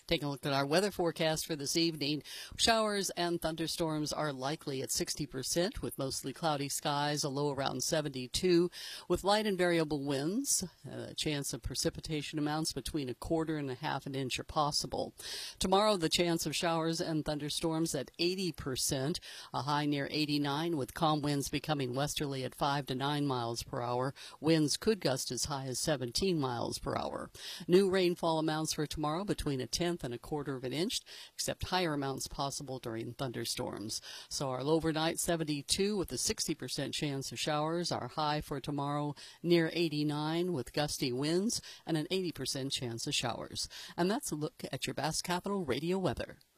Taking a look at our weather forecast for this evening, showers and thunderstorms are likely at 60% with mostly cloudy skies, a low around 72 with light and variable winds. A chance of precipitation amounts between a quarter and a half an inch are possible. Tomorrow, the chance of showers and thunderstorms at 80%, a high near 89 with calm winds becoming westerly at 5 to 9 miles per hour. Winds could gust as high as 17 miles per hour. New rainfall amounts for tomorrow between a tenth and a quarter of an inch, except higher amounts possible during thunderstorms. So our low overnight 72 with a 60% chance of showers. Our high for tomorrow near 89 with gusty winds and an 80% chance of showers. And that's a look at your Bass Capital Radio weather.